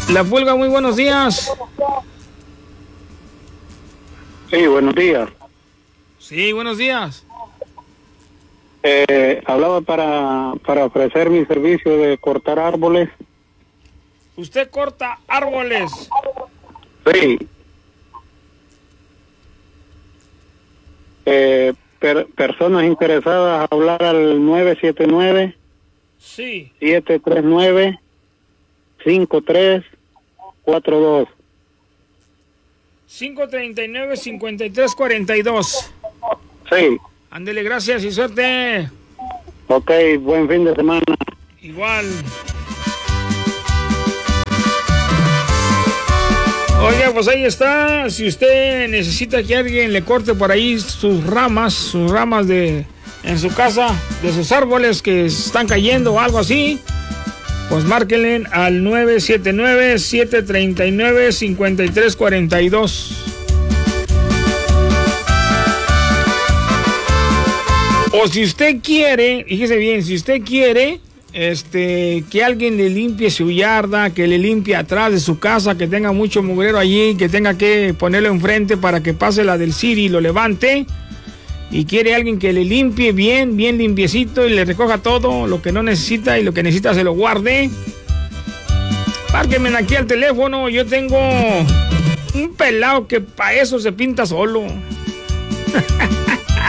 La Pulga, muy buenos días. Sí, buenos días. Sí, buenos días. Hablaba para ofrecer mi servicio de cortar árboles. ¿Usted corta árboles? Sí. Personas interesadas, hablar al 979 Sí. 739 5342. 539-5342. Sí. Ándele, gracias y suerte. Ok, buen fin de semana. Igual. Oiga, pues ahí está. Si usted necesita que alguien le corte por ahí sus ramas en su casa, de sus árboles que están cayendo o algo así, pues márquenle al 979-739-5342. O si usted quiere, fíjese bien, si usted quiere que alguien le limpie su yarda, que le limpie atrás de su casa, que tenga mucho mugrero allí, que tenga que ponerlo enfrente para que pase la del Siri y lo levante, y quiere alguien que le limpie bien limpiecito y le recoja todo lo que no necesita y lo que necesita se lo guarde, márquenme aquí al teléfono. Yo tengo un pelado que para eso se pinta solo.